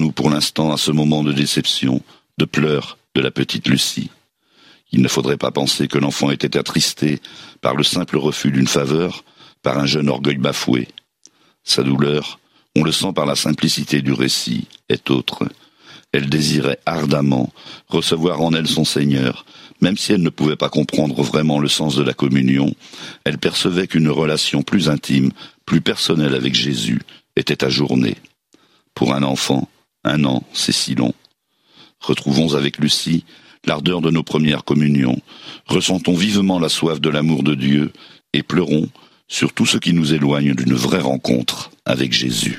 Arrêtons-nous pour l'instant à ce moment de déception, de pleurs de la petite Lucie. Il ne faudrait pas penser que l'enfant était attristé par le simple refus d'une faveur, par un jeune orgueil bafoué. Sa douleur, on le sent par la simplicité du récit, est autre. Elle désirait ardemment recevoir en elle son Seigneur. Même si elle ne pouvait pas comprendre vraiment le sens de la communion, elle percevait qu'une relation plus intime, plus personnelle avec Jésus était ajournée. Pour un enfant, 1 an, c'est si long. Retrouvons avec Lucie l'ardeur de nos premières communions, ressentons vivement la soif de l'amour de Dieu et pleurons sur tout ce qui nous éloigne d'une vraie rencontre avec Jésus.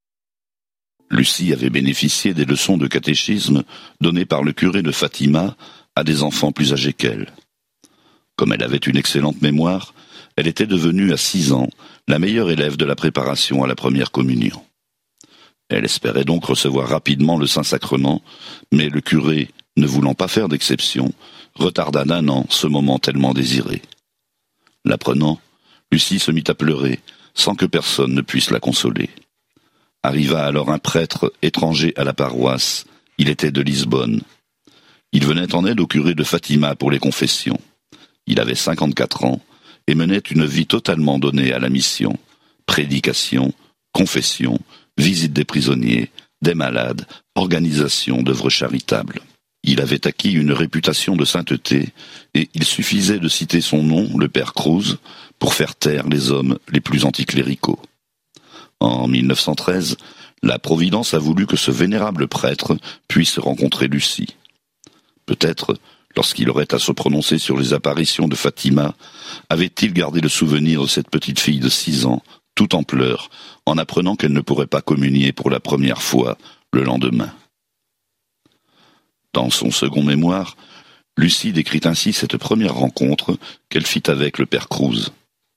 Lucie avait bénéficié des leçons de catéchisme données par le curé de Fatima à des enfants plus âgés qu'elle. Comme elle avait une excellente mémoire, elle était devenue à 6 ans la meilleure élève de la préparation à la première communion. Elle espérait donc recevoir rapidement le Saint-Sacrement, mais le curé, ne voulant pas faire d'exception, retarda d'1 an ce moment tellement désiré. L'apprenant, Lucie se mit à pleurer, sans que personne ne puisse la consoler. Arriva alors un prêtre étranger à la paroisse. Il était de Lisbonne. Il venait en aide au curé de Fatima pour les confessions. Il avait 54 ans et menait une vie totalement donnée à la mission. Prédication, confession, visite des prisonniers, des malades, organisation d'œuvres charitables. Il avait acquis une réputation de sainteté et il suffisait de citer son nom, le père Cruz, pour faire taire les hommes les plus anticléricaux. En 1913, la Providence a voulu que ce vénérable prêtre puisse rencontrer Lucie. Peut-être, lorsqu'il aurait à se prononcer sur les apparitions de Fatima, avait-il gardé le souvenir de cette petite fille de 6 ans, tout en pleurs, en apprenant qu'elle ne pourrait pas communier pour la première fois le lendemain. Dans son second mémoire, Lucie décrit ainsi cette première rencontre qu'elle fit avec le père Cruz.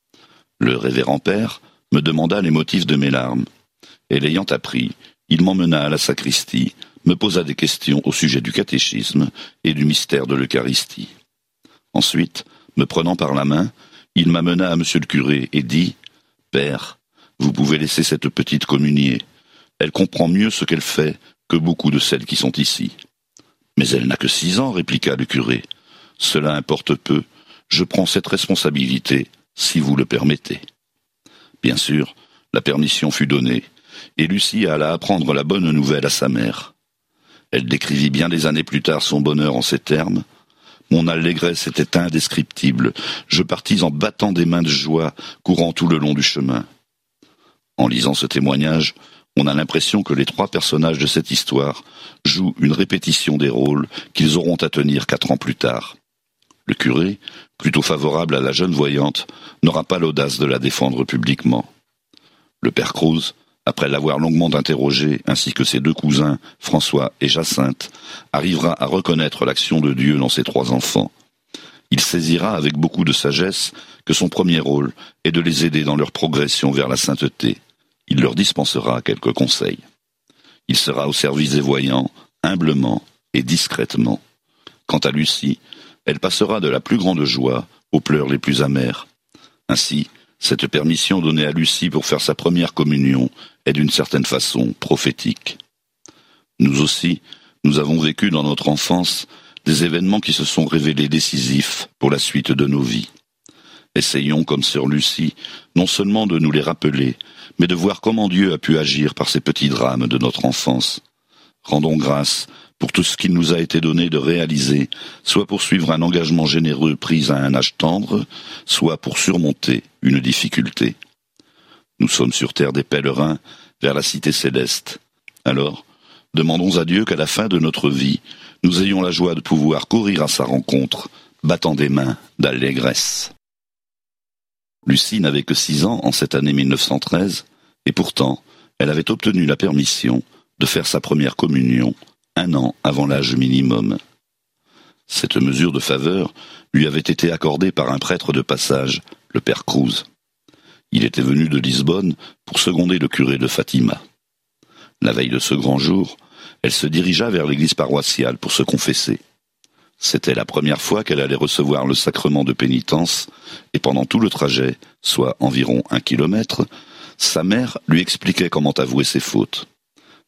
Le révérend père me demanda les motifs de mes larmes, et l'ayant appris, il m'emmena à la sacristie, me posa des questions au sujet du catéchisme et du mystère de l'Eucharistie. Ensuite, me prenant par la main, il m'amena à monsieur le curé et dit « Père, vous pouvez laisser cette petite communier. Elle comprend mieux ce qu'elle fait que beaucoup de celles qui sont ici. » « Mais elle n'a que 6 ans, répliqua le curé. « Cela importe peu. Je prends cette responsabilité, si vous le permettez. » Bien sûr, la permission fut donnée, et Lucie alla apprendre la bonne nouvelle à sa mère. Elle décrivit bien des années plus tard son bonheur en ces termes. « Mon allégresse était indescriptible. Je partis en battant des mains de joie, courant tout le long du chemin. » En lisant ce témoignage, on a l'impression que les 3 personnages de cette histoire jouent une répétition des rôles qu'ils auront à tenir 4 ans plus tard. Le curé, plutôt favorable à la jeune voyante, n'aura pas l'audace de la défendre publiquement. Le père Cruz, après l'avoir longuement interrogé, ainsi que ses 2 cousins, François et Jacinthe, arrivera à reconnaître l'action de Dieu dans ses 3 enfants. Il saisira avec beaucoup de sagesse que son premier rôle est de les aider dans leur progression vers la sainteté. Il leur dispensera quelques conseils. Il sera au service des voyants, humblement et discrètement. Quant à Lucie, elle passera de la plus grande joie aux pleurs les plus amers. Ainsi, cette permission donnée à Lucie pour faire sa première communion est d'une certaine façon prophétique. Nous aussi, nous avons vécu dans notre enfance des événements qui se sont révélés décisifs pour la suite de nos vies. Essayons, comme sœur Lucie, non seulement de nous les rappeler, mais de voir comment Dieu a pu agir par ces petits drames de notre enfance. Rendons grâce pour tout ce qu'il nous a été donné de réaliser, soit pour suivre un engagement généreux pris à un âge tendre, soit pour surmonter une difficulté. Nous sommes sur terre des pèlerins vers la cité céleste. Alors, demandons à Dieu qu'à la fin de notre vie, nous ayons la joie de pouvoir courir à sa rencontre, battant des mains d'allégresse. Lucie n'avait que 6 ans en cette année 1913, et pourtant, elle avait obtenu la permission de faire sa première communion 1 an avant l'âge minimum. Cette mesure de faveur lui avait été accordée par un prêtre de passage, le père Cruz. Il était venu de Lisbonne pour seconder le curé de Fatima. La veille de ce grand jour, elle se dirigea vers l'église paroissiale pour se confesser. C'était la première fois qu'elle allait recevoir le sacrement de pénitence, et pendant tout le trajet, soit environ 1 kilomètre, sa mère lui expliquait comment avouer ses fautes.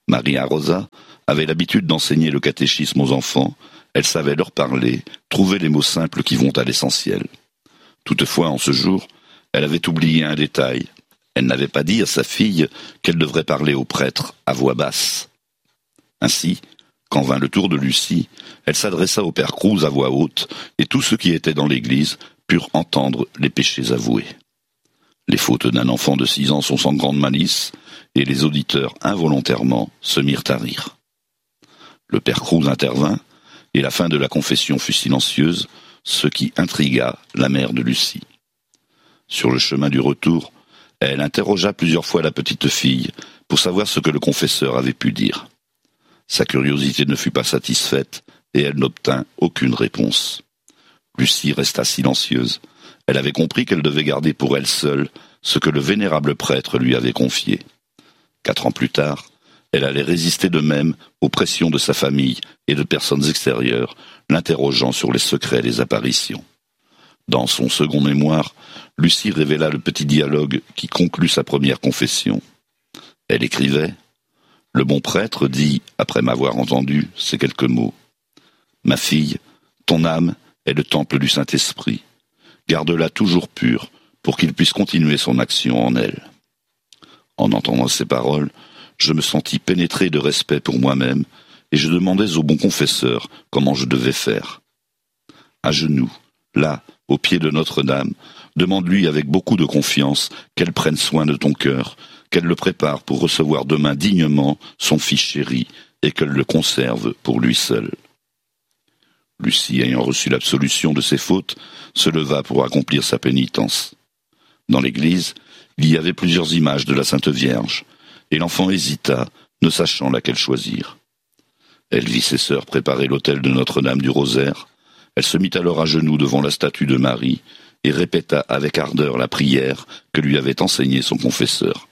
Maria Rosa avait l'habitude d'enseigner le catéchisme aux enfants. Elle savait leur parler, trouver les mots simples qui vont à l'essentiel. Toutefois, en ce jour, elle avait oublié un détail. Elle n'avait pas dit à sa fille qu'elle devrait parler au prêtre à voix basse. Ainsi, quand vint le tour de Lucie, elle s'adressa au père Cruz à voix haute, et tous ceux qui étaient dans l'église purent entendre les péchés avoués. Les fautes d'un enfant de 6 ans sont sans grande malice, et les auditeurs involontairement se mirent à rire. Le père Cruz intervint, et la fin de la confession fut silencieuse, ce qui intrigua la mère de Lucie. Sur le chemin du retour, elle interrogea plusieurs fois la petite fille pour savoir ce que le confesseur avait pu dire. Sa curiosité ne fut pas satisfaite et elle n'obtint aucune réponse. Lucie resta silencieuse. Elle avait compris qu'elle devait garder pour elle seule ce que le vénérable prêtre lui avait confié. 4 ans plus tard, elle allait résister de même aux pressions de sa famille et de personnes extérieures, l'interrogeant sur les secrets des apparitions. Dans son second mémoire, Lucie révéla le petit dialogue qui conclut sa première confession. Elle écrivait « Le bon prêtre dit, après m'avoir entendu, ces quelques mots. Ma fille, ton âme est le temple du Saint-Esprit. Garde-la toujours pure pour qu'il puisse continuer son action en elle. » En entendant ces paroles, je me sentis pénétré de respect pour moi-même et je demandais au bon confesseur comment je devais faire. À genoux, là, au pied de Notre-Dame, demande-lui avec beaucoup de confiance qu'elle prenne soin de ton cœur, qu'elle le prépare pour recevoir demain dignement son fils chéri et qu'elle le conserve pour lui seul. Lucie, ayant reçu l'absolution de ses fautes, se leva pour accomplir sa pénitence. Dans l'église, il y avait plusieurs images de la Sainte Vierge, et l'enfant hésita, ne sachant laquelle choisir. Elle vit ses sœurs préparer l'autel de Notre-Dame du Rosaire. Elle se mit alors à genoux devant la statue de Marie et répéta avec ardeur la prière que lui avait enseignée son confesseur.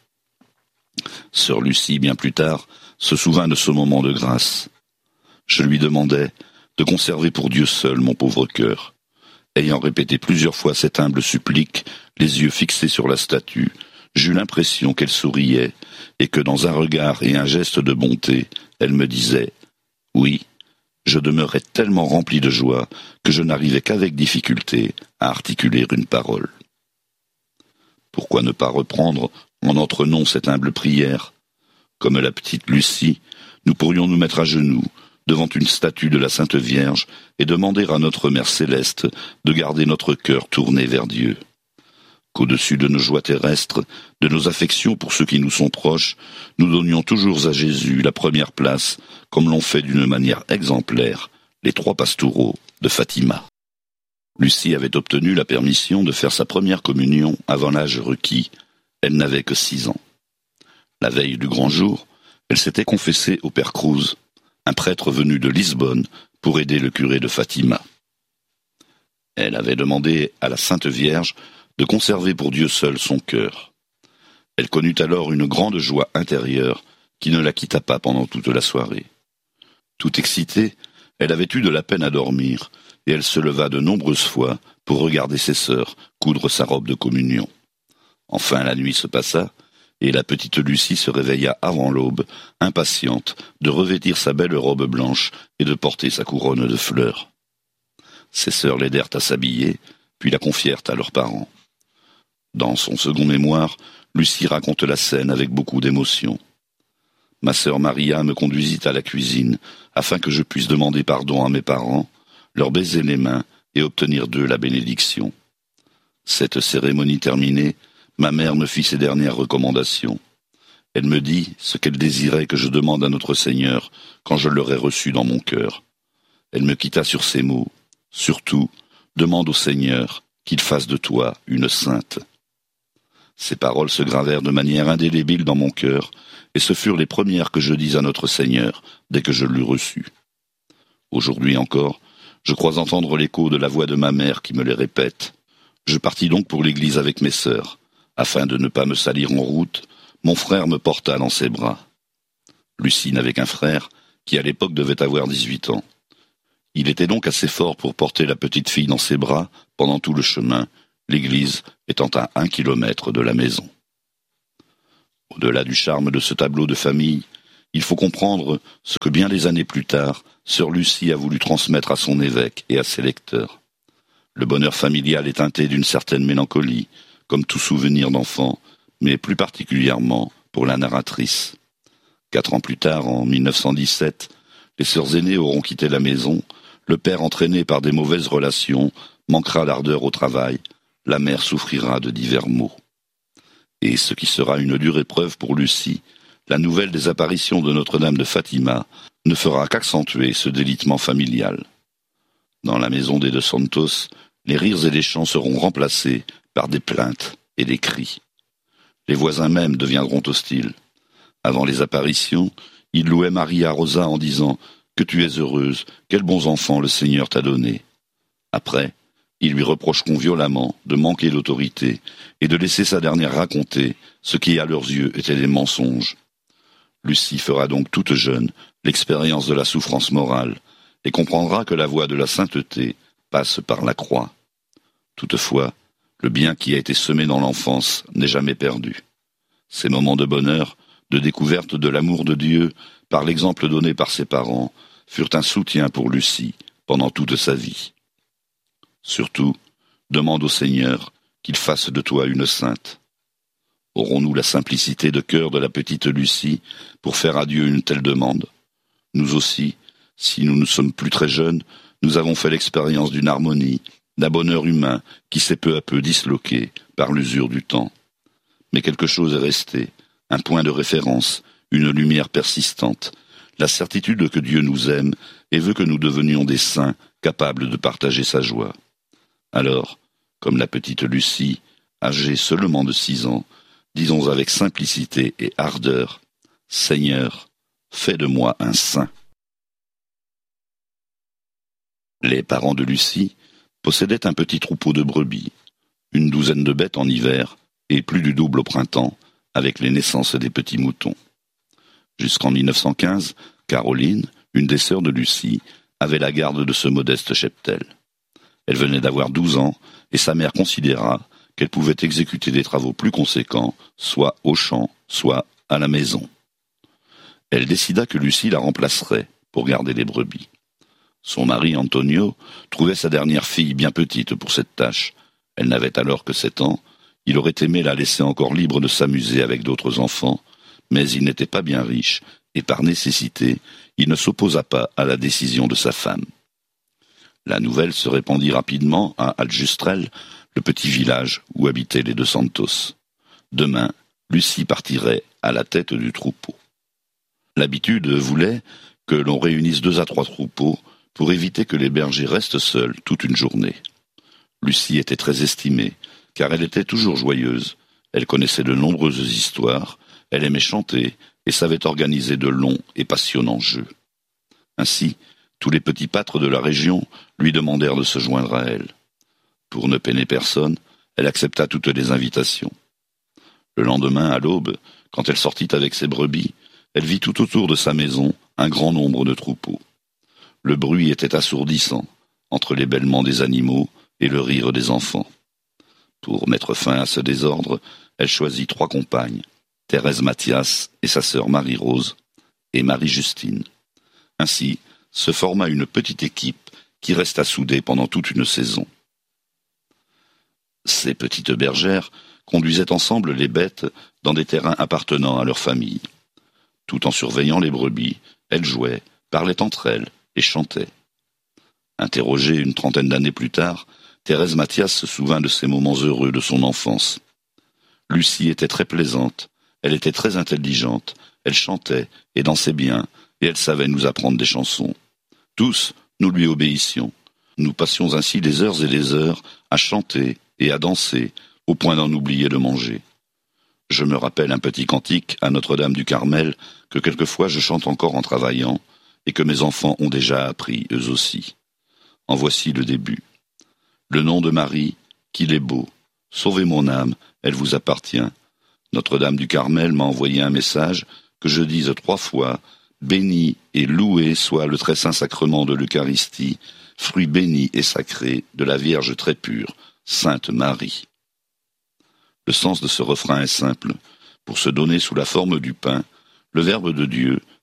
Sœur Lucie, bien plus tard, se souvint de ce moment de grâce. Je lui demandai de conserver pour Dieu seul mon pauvre cœur. Ayant répété plusieurs fois cette humble supplique, les yeux fixés sur la statue, j'eus l'impression qu'elle souriait et que dans un regard et un geste de bonté, elle me disait « Oui, je demeurais tellement rempli de joie que je n'arrivais qu'avec difficulté à articuler une parole. » Pourquoi ne pas reprendre en notre nom cette humble prière? Comme la petite Lucie, nous pourrions nous mettre à genoux devant une statue de la Sainte Vierge et demander à notre Mère Céleste de garder notre cœur tourné vers Dieu. Qu'au-dessus de nos joies terrestres, de nos affections pour ceux qui nous sont proches, nous donnions toujours à Jésus la première place, comme l'ont fait d'une manière exemplaire les 3 pastoureaux de Fatima. Lucie avait obtenu la permission de faire sa première communion avant l'âge requis. Elle n'avait que 6 ans. La veille du grand jour, elle s'était confessée au père Cruz, un prêtre venu de Lisbonne pour aider le curé de Fatima. Elle avait demandé à la Sainte Vierge de conserver pour Dieu seul son cœur. Elle connut alors une grande joie intérieure qui ne la quitta pas pendant toute la soirée. Tout excitée, elle avait eu de la peine à dormir, et elle se leva de nombreuses fois pour regarder ses sœurs coudre sa robe de communion. Enfin la nuit se passa, et la petite Lucie se réveilla avant l'aube, impatiente de revêtir sa belle robe blanche et de porter sa couronne de fleurs. Ses sœurs l'aidèrent à s'habiller, puis la confièrent à leurs parents. Dans son second mémoire, Lucie raconte la scène avec beaucoup d'émotion. Ma sœur Maria me conduisit à la cuisine, afin que je puisse demander pardon à mes parents, leur baiser les mains et obtenir d'eux la bénédiction. Cette cérémonie terminée, ma mère me fit ses dernières recommandations. Elle me dit ce qu'elle désirait que je demande à notre Seigneur quand je l'aurai reçu dans mon cœur. Elle me quitta sur ces mots. Surtout, demande au Seigneur qu'il fasse de toi une sainte. Ces paroles se gravèrent de manière indélébile dans mon cœur, et ce furent les premières que je dis à notre Seigneur dès que je l'eus reçu. Aujourd'hui encore, je crois entendre l'écho de la voix de ma mère qui me les répète. Je partis donc pour l'église avec mes sœurs. Afin de ne pas me salir en route, mon frère me porta dans ses bras. Lucie n'avait qu'un frère, qui à l'époque devait avoir 18 ans. Il était donc assez fort pour porter la petite fille dans ses bras pendant tout le chemin, l'église étant à 1 kilomètre de la maison. Au-delà du charme de ce tableau de famille, il faut comprendre ce que bien des années plus tard, sœur Lucie a voulu transmettre à son évêque et à ses lecteurs. Le bonheur familial est teinté d'une certaine mélancolie, comme tout souvenir d'enfant, mais plus particulièrement pour la narratrice. 4 ans plus tard, en 1917, les sœurs aînées auront quitté la maison, le père entraîné par des mauvaises relations manquera d'ardeur au travail, la mère souffrira de divers maux. Et ce qui sera une dure épreuve pour Lucie, la nouvelle des apparitions de Notre-Dame de Fatima ne fera qu'accentuer ce délitement familial. Dans la maison des Dos Santos, les rires et les chants seront remplacés par des plaintes et des cris. Les voisins même deviendront hostiles. Avant les apparitions, ils louaient Maria Rosa en disant « Que tu es heureuse, quels bons enfants le Seigneur t'a donnés ». Après, ils lui reprocheront violemment de manquer d'autorité et de laisser sa dernière raconter ce qui, à leurs yeux, étaient des mensonges. Lucie fera donc toute jeune l'expérience de la souffrance morale et comprendra que la voie de la sainteté passe par la croix. Toutefois, le bien qui a été semé dans l'enfance n'est jamais perdu. Ces moments de bonheur, de découverte de l'amour de Dieu, par l'exemple donné par ses parents, furent un soutien pour Lucie pendant toute sa vie. Surtout, demande au Seigneur qu'il fasse de toi une sainte. Aurons-nous la simplicité de cœur de la petite Lucie pour faire à Dieu une telle demande ? Nous aussi, si nous ne sommes plus très jeunes, nous avons fait l'expérience d'une harmonie, d'un bonheur humain qui s'est peu à peu disloqué par l'usure du temps. Mais quelque chose est resté, un point de référence, une lumière persistante, la certitude que Dieu nous aime et veut que nous devenions des saints capables de partager sa joie. Alors, comme la petite Lucie, âgée seulement de 6 ans, disons avec simplicité et ardeur, « Seigneur, fais de moi un saint ». Les parents de Lucie possédaient un petit troupeau de brebis, une douzaine de bêtes en hiver et plus du double au printemps, avec les naissances des petits moutons. Jusqu'en 1915, Caroline, une des sœurs de Lucie, avait la garde de ce modeste cheptel. Elle venait d'avoir 12 ans et sa mère considéra qu'elle pouvait exécuter des travaux plus conséquents, soit au champ, soit à la maison. Elle décida que Lucie la remplacerait pour garder les brebis. Son mari, Antonio, trouvait sa dernière fille bien petite pour cette tâche. Elle n'avait alors que 7 ans. Il aurait aimé la laisser encore libre de s'amuser avec d'autres enfants, mais il n'était pas bien riche, et par nécessité, il ne s'opposa pas à la décision de sa femme. La nouvelle se répandit rapidement à Aljustrel, le petit village où habitaient les Dos Santos. Demain, Lucie partirait à la tête du troupeau. L'habitude voulait que l'on réunisse 2 à 3 troupeaux pour éviter que les bergers restent seuls toute une journée. Lucie était très estimée, car elle était toujours joyeuse. Elle connaissait de nombreuses histoires, elle aimait chanter et savait organiser de longs et passionnants jeux. Ainsi, tous les petits pâtres de la région lui demandèrent de se joindre à elle. Pour ne peiner personne, elle accepta toutes les invitations. Le lendemain, à l'aube, quand elle sortit avec ses brebis, elle vit tout autour de sa maison un grand nombre de troupeaux. Le bruit était assourdissant, entre les bêlements des animaux et le rire des enfants. Pour mettre fin à ce désordre, elle choisit 3 compagnes, Thérèse Mathias et sa sœur Marie-Rose, et Marie-Justine. Ainsi se forma une petite équipe qui resta soudée pendant toute une saison. Ces petites bergères conduisaient ensemble les bêtes dans des terrains appartenant à leur famille. Tout en surveillant les brebis, elles jouaient, parlaient entre elles et chantaient. Interrogée une 30aine d'années plus tard, Thérèse Mathias se souvint de ces moments heureux de son enfance. Lucie était très plaisante, elle était très intelligente, elle chantait et dansait bien, et elle savait nous apprendre des chansons. Tous, nous lui obéissions. Nous passions ainsi des heures et des heures à chanter et à danser, au point d'en oublier de manger. Je me rappelle un petit cantique à Notre-Dame du Carmel que quelquefois je chante encore en travaillant, et que mes enfants ont déjà appris eux aussi. En voici le début. Le nom de Marie, qu'il est beau. Sauvez mon âme, elle vous appartient. Notre-Dame du Carmel m'a envoyé un message que je dise 3 fois « Béni et loué soit le très saint sacrement de l'Eucharistie, fruit béni et sacré de la Vierge très pure, Sainte Marie. » Le sens de ce refrain est simple. Pour se donner sous la forme du pain, le Verbe de Dieu,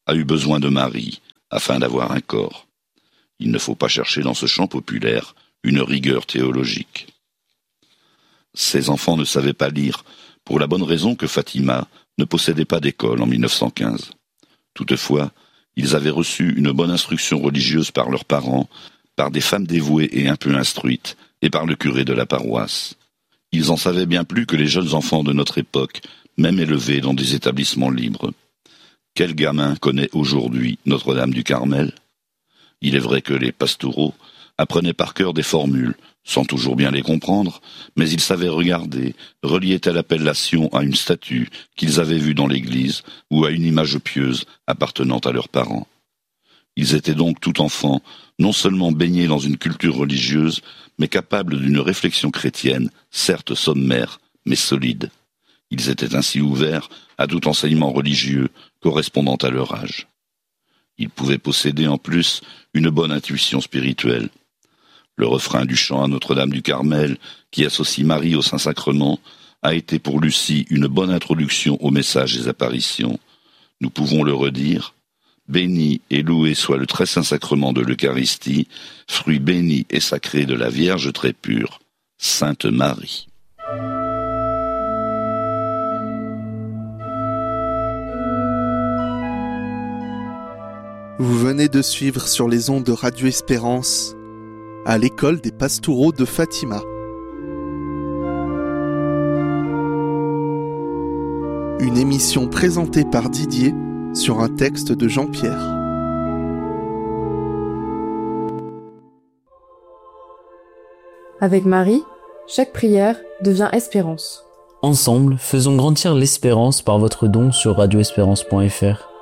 a eu besoin de Marie afin d'avoir un corps. Il ne faut pas chercher dans ce chant populaire une rigueur théologique. Ces enfants ne savaient pas lire, pour la bonne raison que Fatima ne possédait pas d'école en 1915. Toutefois, ils avaient reçu une bonne instruction religieuse par leurs parents, par des femmes dévouées et un peu instruites, et par le curé de la paroisse. Ils en savaient bien plus que les jeunes enfants de notre époque, même élevés dans des établissements libres. Quel gamin connaît aujourd'hui Notre-Dame du Carmel ? Il est vrai que les pastoureaux apprenaient par cœur des formules, sans toujours bien les comprendre, mais ils savaient regarder, relier telle appellation à une statue qu'ils avaient vue dans l'église ou à une image pieuse appartenant à leurs parents. Ils étaient donc tout enfants, non seulement baignés dans une culture religieuse, mais capables d'une réflexion chrétienne, certes sommaire, mais solide. Ils étaient ainsi ouverts à tout enseignement religieux correspondant à leur âge. Ils pouvaient posséder en plus une bonne intuition spirituelle. Le refrain du chant à Notre-Dame du Carmel, qui associe Marie au Saint-Sacrement, a été pour Lucie une bonne introduction aux messages des apparitions. Nous pouvons le redire. Béni et loué soit le très saint sacrement de l'Eucharistie, fruit béni et sacré de la Vierge très pure, Sainte Marie. Vous venez de suivre sur les ondes de Radio Espérance, à l'école des Pastoureaux de Fatima. Une émission présentée par Didier sur un texte de Jean-Pierre. Avec Marie, chaque prière devient espérance. Ensemble, faisons grandir l'espérance par votre don sur radioespérance.fr.